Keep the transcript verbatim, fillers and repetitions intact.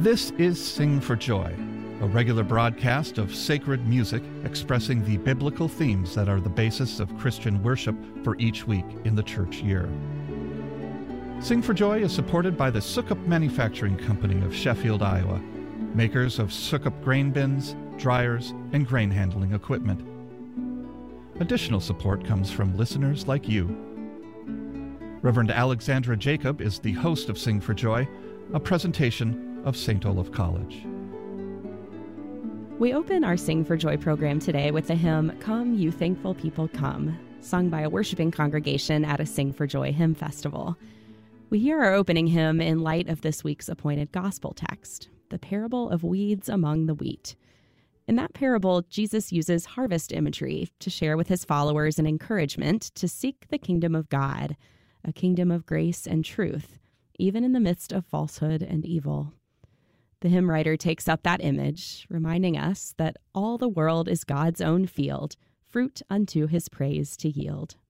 This is Sing for Joy, a regular broadcast of sacred music expressing the biblical themes that are the basis of Christian worship for each week in the church year. Sing for Joy is supported by the Sukup Manufacturing Company of Sheffield, Iowa, makers of Sukup grain bins, dryers, and grain handling equipment. Additional support comes from listeners like you. Reverend Alexandra Jacob is the host of Sing for Joy, a presentation of Saint Olaf College. We open our Sing for Joy program today with the hymn, Come, You Thankful People Come, sung by a worshiping congregation at a Sing for Joy hymn festival. We hear our opening hymn in light of this week's appointed gospel text, the parable of weeds among the wheat. In that parable, Jesus uses harvest imagery to share with his followers an encouragement to seek the kingdom of God, a kingdom of grace and truth, even in the midst of falsehood and evil. The hymn writer takes up that image, reminding us that all the world is God's own field, fruit unto his praise to yield.